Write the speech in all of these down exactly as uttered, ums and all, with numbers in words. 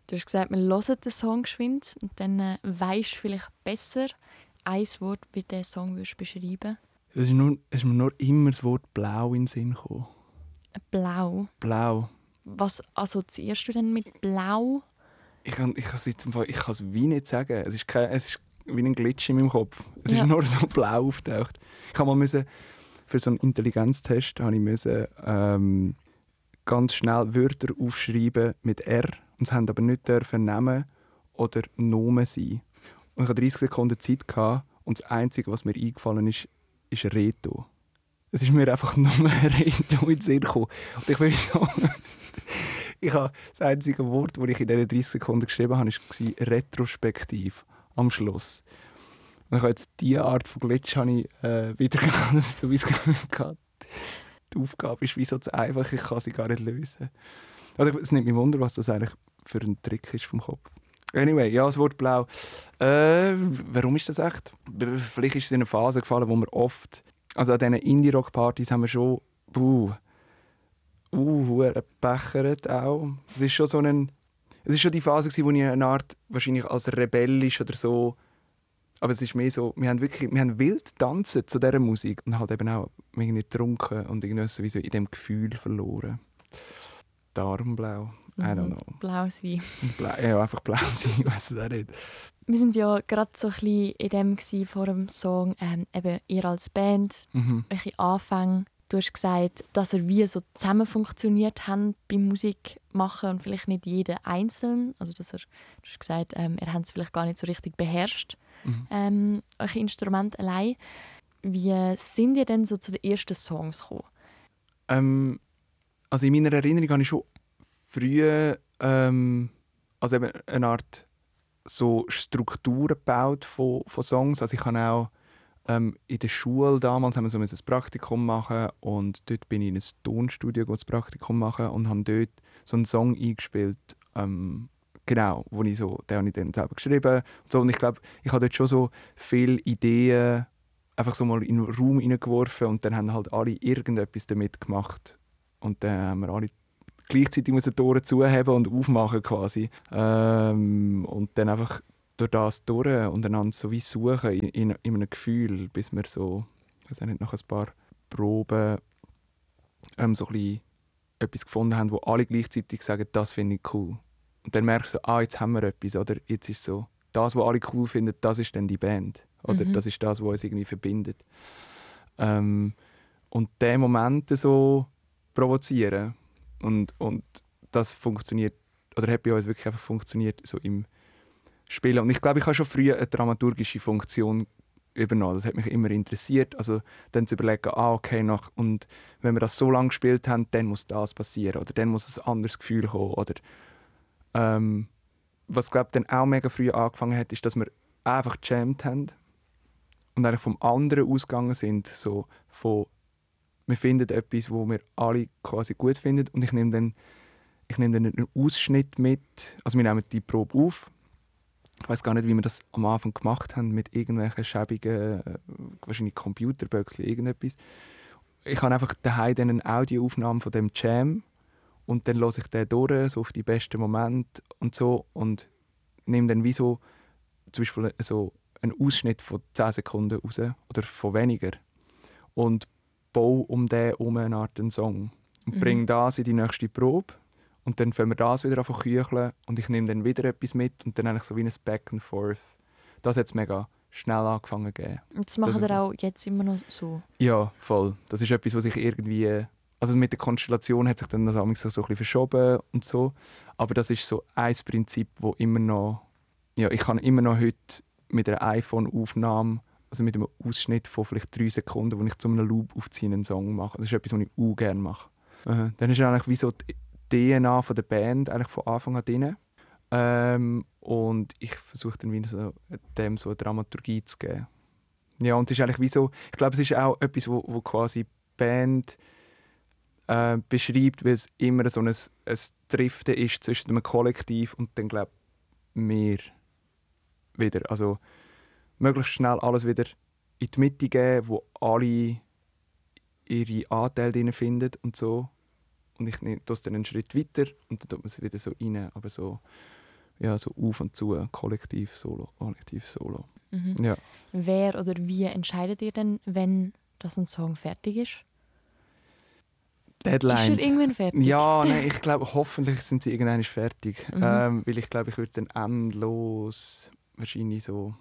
Du hast gesagt, wir hören den Song geschwind und dann äh, weisst du vielleicht besser ein Wort, wie du den Song würdest beschreiben. Es ist, nur, es ist mir nur immer das Wort «blau» in den Sinn gekommen. Blau. Blau. Was assoziierst du denn mit Blau? Ich kann ich es jetzt im Fall, ich kann es wie nicht sagen. Es ist, kein, es ist wie ein Glitch in meinem Kopf. Es Ja. ist nur so blau auftaucht. Ich habe mal müssen, für so einen Intelligenztest habe ich müssen, ähm, ganz schnell Wörter aufschreiben mit R. Und es haben aber nicht dürfen Namen oder Nomen sein. Und ich hatte dreißig Sekunden Zeit gehabt, und das Einzige, was mir eingefallen ist, ist Reto. Es ist mir einfach nur Reto in den Sinn gekommen. Und ich will so... Ich habe das einzige Wort, das ich in diesen dreißig Sekunden geschrieben habe, war retrospektiv am Schluss. Und ich habe jetzt diese Art von Glitch habe ich, äh, wiedergegeben, so wie es Gefühl hatte. Die Aufgabe ist wie so zu einfach, ich kann sie gar nicht lösen. Also, es nimmt mich wunder, was das eigentlich für ein Trick ist vom Kopf. Anyway, ja, das Wort blau. Äh, warum ist das echt? Vielleicht ist es in eine Phase gefallen, wo wir oft, also an diesen Indie-Rock-Partys haben wir schon, buh, uh, gebechert auch. Es ist schon so ein, es ist schon die Phase gewesen, wo ich eine Art, wahrscheinlich als rebellisch oder so, aber es ist mehr so, wir haben wirklich, wir haben wild tanzen zu dieser Musik und halt eben auch irgendwie getrunken und irgendwie sowieso in dem Gefühl verloren. Darum blau, I don't know. Blau sein. Blau, ja, einfach blau sein, ich weiss es auch nicht. Wir waren ja gerade so ein bisschen in dem gewesen, vor dem Song, ähm, eben ihr als Band, Mhm. welche Anfänge. Du hast gesagt, dass ihr wie so zusammen funktioniert habt beim Musik machen und vielleicht nicht jeder einzeln. Also dass ihr, du hast gesagt, ähm, ihr habt es vielleicht gar nicht so richtig beherrscht, Mhm. ähm, euch Instrument allein. Wie sind ihr denn so zu den ersten Songs gekommen? Ähm, also in meiner Erinnerung habe ich schon früh ähm, also eben eine Art so Strukturen gebaut von, von Songs. Also ich habe auch ähm, in der Schule damals haben wir so ein Praktikum machen und dort bin ich in ein Tonstudio das Praktikum machen und habe dort so einen Song eingespielt, ähm, genau, wo ich so, den habe ich dann selber geschrieben und so. Und ich glaube, ich habe dort schon so viele Ideen einfach so mal in den Raum hineingeworfen und dann haben halt alle irgendetwas damit gemacht und dann haben wir alle gleichzeitig müssen die Tore zuheben und aufmachen quasi. Ähm, und dann einfach durch das durch und einander so wie suchen in, in, in einem Gefühl, bis wir so, ich weiß nicht, nach ein paar Proben ähm, so ein bisschen etwas gefunden haben, wo alle gleichzeitig sagen, das finde ich cool. Und dann merkst du, ah, jetzt haben wir etwas, oder jetzt ist so, das, was alle cool finden, das ist dann die Band. Oder Mhm. das ist das, was uns irgendwie verbindet. Ähm, und diese Momente so provozieren. Und, und das funktioniert, oder hat bei uns wirklich einfach funktioniert, so im Spielen. Und ich glaube, ich habe schon früh eine dramaturgische Funktion übernommen. Das hat mich immer interessiert. Also dann zu überlegen, ah, okay, nach, und wenn wir das so lange gespielt haben, dann muss das passieren. Oder dann muss ein anderes Gefühl kommen. Oder, ähm, was, glaube ich, dann auch mega früh angefangen hat, ist, dass wir einfach gejammt haben und eigentlich vom anderen ausgegangen sind. So von, wir finden etwas, wo wir alle quasi gut finden und ich nehme dann, ich nehme dann einen Ausschnitt mit. Also wir nehmen die Probe auf. Ich weiß gar nicht, wie wir das am Anfang gemacht haben mit irgendwelchen schäbigen, äh, wahrscheinlich Computerböckchen, irgendetwas. Ich habe einfach daheim dann eine Audioaufnahme von dem Jam und dann höre ich den durch, so auf die besten Momente und so und nehme dann wie so zum Beispiel so einen Ausschnitt von zehn Sekunden raus oder von weniger und baue um den herum eine Art einen Song und Mhm. bringe das in die nächste Probe. Und dann fangen wir das wieder an zu kücheln und ich nehme dann wieder etwas mit und dann eigentlich so wie ein Back and Forth. Das hat es mega schnell angefangen zu geben. Und das macht Das ist ihr so. auch jetzt immer noch so? Ja, voll. Das ist etwas, was sich irgendwie... Also mit der Konstellation hat sich dann das manchmal so ein bisschen verschoben und so. Aber das ist so ein Prinzip, wo immer noch... Ja, ich kann immer noch heute mit einer iPhone-Aufnahme, also mit einem Ausschnitt von vielleicht drei Sekunden, wo ich zu einem Loop aufziehe, einen Song mache. Das ist etwas, was ich auch gerne mache. Äh, dann ist eigentlich wie so die D N A von der Band eigentlich von Anfang an drin. Ähm, und ich versuche dann wieder so, dem so eine Dramaturgie zu geben. Ja, und es ist eigentlich wie so, ich glaube, es ist auch etwas, wo, wo quasi die Band äh, beschreibt, weil es immer so ein, ein Driften ist zwischen einem Kollektiv und dann, glaube ich, mir wieder. Also möglichst schnell alles wieder in die Mitte geben, wo alle ihre Anteile drin finden und so. Und ich nehme das dann einen Schritt weiter und dann tut man es wieder so rein. Aber so, ja, so auf und zu, kollektiv Solo, kollektiv Solo. Mhm. Ja. Wer oder wie entscheidet ihr denn, wenn das ein Song fertig ist? Deadlines. Ist er irgendwann fertig? Ja, nein, ich glaube, hoffentlich sind sie irgendwann fertig. Mhm. Ähm, weil ich glaube, ich würde dann endlos wahrscheinlich so...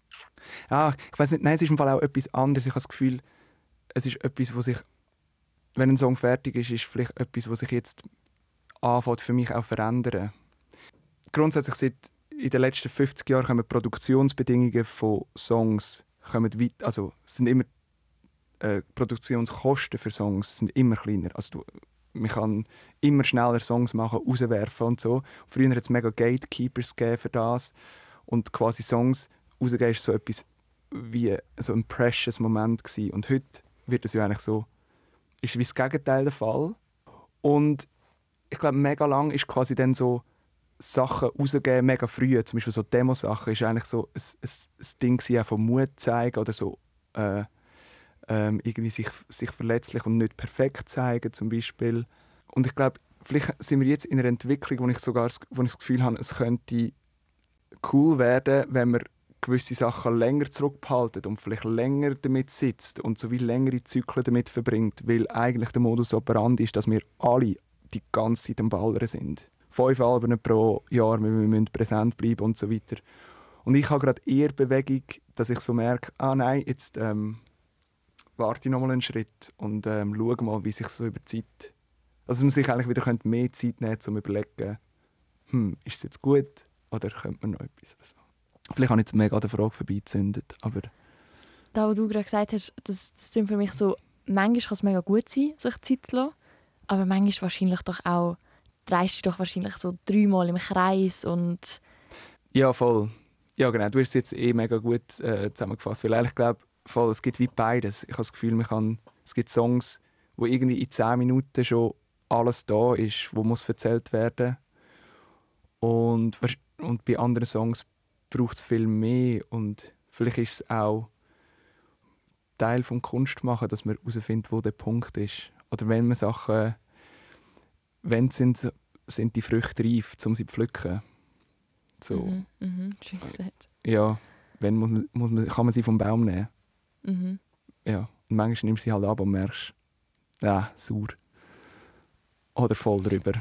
Ja, ich weiß nicht, nein, es ist im Fall auch etwas anderes. Ich habe das Gefühl, es ist etwas, was sich, wenn ein Song fertig ist, ist vielleicht etwas, was sich jetzt anfängt für mich auch verändern. Grundsätzlich seit in den letzten fünfzig Jahren kommen Produktionsbedingungen von Songs kommen weit, also sind immer äh, Produktionskosten für Songs sind immer kleiner. Also du, man kann immer schneller Songs machen, rauswerfen und so. Früher hat es mega Gatekeepers gegeben für das und quasi Songs rausgeben ist so etwas wie so ein precious Moment gewesen. Und heute wird es ja eigentlich so, ist wie das Gegenteil der Fall. Und ich glaube, mega lang ist quasi dann so Sachen rausgeben, mega früh, zum Beispiel so Demo-Sachen, ist eigentlich so ein, ein, ein Ding gewesen, von Mut zeigen oder so äh, ähm, irgendwie sich, sich verletzlich und nicht perfekt zeigen zum Beispiel. Und ich glaube, vielleicht sind wir jetzt in einer Entwicklung, wo ich sogar wo ich das Gefühl habe, es könnte cool werden, wenn man gewisse Sachen länger zurückbehalten und vielleicht länger damit sitzt und so wie längere Zyklen damit verbringt, weil eigentlich der Modus operandi ist, dass wir alle die ganze Zeit am Ballern sind. Fünf Alben pro Jahr, wir müssen präsent bleiben und so weiter. Und ich habe gerade eher Bewegung, dass ich so merke, ah nein, jetzt ähm, warte ich noch mal einen Schritt und ähm, schaue mal, wie sich so über die Zeit... Also dass man sich eigentlich wieder mehr Zeit nehmen könnte, um zu überlegen, hm, ist es jetzt gut oder könnte man noch etwas oder so. Vielleicht habe ich jetzt mega an der Frage vorbeigezündet, aber... Da, was du gerade gesagt hast, das, das klingt für mich so, manchmal kann es mega gut sein, sich Zeit zu lassen, aber manchmal wahrscheinlich doch auch, drehst du doch wahrscheinlich so dreimal im Kreis und... Ja, voll. Ja, genau. Du hast es jetzt eh mega gut äh, zusammengefasst, weil ich glaube, voll, es gibt wie beides. Ich habe das Gefühl, man kann, es gibt Songs, wo irgendwie in zehn Minuten schon alles da ist, wo muss erzählt werden. Und, und bei anderen Songs braucht es viel mehr und vielleicht ist es auch Teil des Kunstmachen, dass man herausfindet, wo der Punkt ist. Oder wenn man Sachen, wenn sind, sind die Früchte reif, um sie zu pflücken. So. Mhm, mhm, schön gesagt. Ja, wenn muss man, muss man, kann man sie vom Baum nehmen. Mhm. Ja, und manchmal nimmst du sie halt ab und merkst, ja, sauer. Oder voll drüber.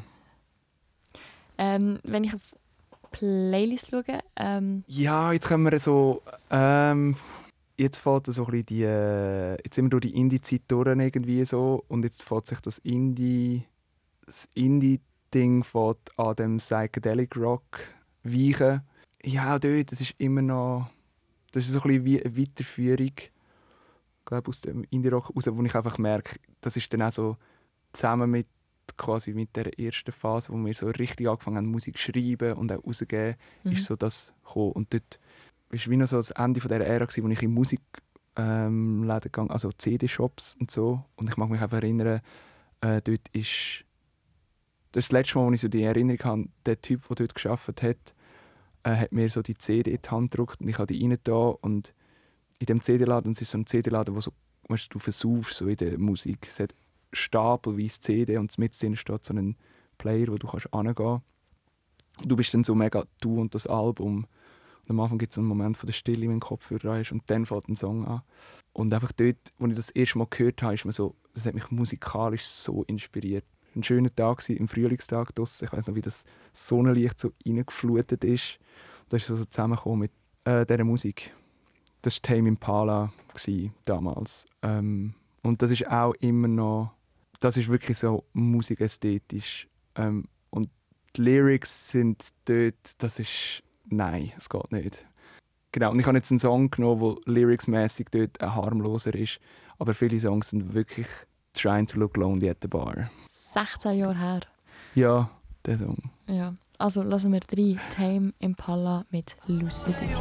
Ähm, wenn ich auf Playlist schaue, ähm, Ja, jetzt können wir so, ähm, jetzt fällt so ein bisschen die, äh, jetzt sind wir durch die Indie-Zeit durch irgendwie so und jetzt fällt sich das Indie, das Indie-Ding fällt an dem Psychedelic Rock weichen. Ja, auch dort, das ist immer noch, das ist so ein bisschen wie eine Weiterführung, ich glaube, aus dem Indie-Rock raus, wo ich einfach merke, das ist dann auch so zusammen mit quasi mit der ersten Phase, wo wir so richtig angefangen haben, Musik zu schreiben und auch rauszugeben, Mhm. ist so das gekommen. Und dort war wie noch so das Ende von dieser Ära, wo ich in Musikläden ähm, gegangen, also C D-Shops und so. Und ich mag mich einfach erinnern, äh, dort ist das, das letzte Mal, als ich so die Erinnerung habe, der Typ, der dort gearbeitet hat, äh, hat mir so die C D in die Hand gedrückt und ich habe die rein da und in dem C D-Laden, und es ist so ein C D-Laden, wo so, weißt, du versuchst so in der Musik. Es hat stapelweise C D und mit drin steht so ein Player, wo du kannst hingehen kannst. Du bist dann so mega du und das Album. Und am Anfang gibt es einen Moment von der Stille, wenn du Kopfhörer hast und dann fängt ein Song an. Und einfach dort, als ich das erste Mal gehört habe, ist mir so, das hat mich musikalisch so inspiriert. Es war ein schöner Tag, ein Frühlingstag draussen. Ich weiss noch, wie das Sonnenlicht so reingeflutet ist. Und das ist so zusammengekommen mit äh, dieser Musik. Das war Tame Impala damals. Ähm, und das ist auch immer noch, das ist wirklich so musikästhetisch. Ähm, und die Lyrics sind dort, das ist, nein, es geht nicht. Genau, und ich habe jetzt einen Song genommen, der lyricsmäßig dort harmloser ist, aber viele Songs sind wirklich «Trying to look lonely at the bar». sechzehn Jahre her. Ja, der Song. Ja. Also lassen wir drei Tame Impala mit Lucidity.